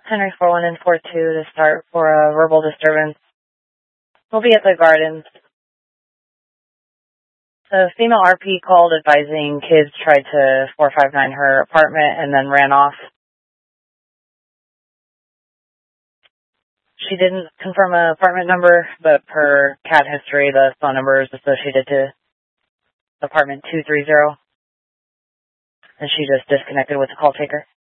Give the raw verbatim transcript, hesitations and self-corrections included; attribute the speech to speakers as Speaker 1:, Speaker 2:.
Speaker 1: Henry four one and four two to start for a verbal disturbance. We'll be at the Gardens. The female R P called advising kids tried to four five nine her apartment and then ran off. She didn't confirm an apartment number, but per C A D history, the phone number is associated to apartment two three zero. And she just disconnected with the call taker.